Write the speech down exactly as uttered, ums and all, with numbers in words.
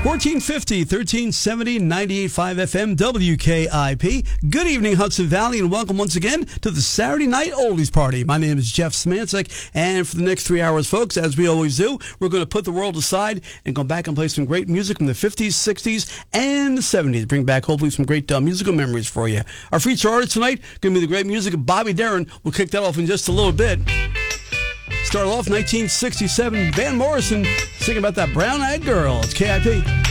fourteen fifty, thirteen seventy, ninety-eight point five F M, W K I P. Good evening, Hudson Valley, and welcome once again to the Saturday Night Oldies Party. My name is Jeff Smansek, and for the next three hours, folks, as we always do, we're going to put the world aside and go back and play some great music from the fifties, sixties, and the seventies. Bring back, hopefully, some great uh, musical memories for you. Our feature artist tonight going to be the great music of Bobby Darin. We'll kick that off in just a little bit. Start off nineteen sixty-seven, Van Morrison singing about that brown-eyed girl. It's K I P.